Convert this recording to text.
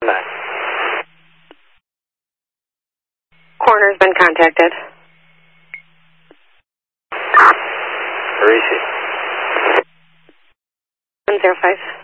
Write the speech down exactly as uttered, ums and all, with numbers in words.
Bye. Coroner's been contacted. Where is he? one zero five.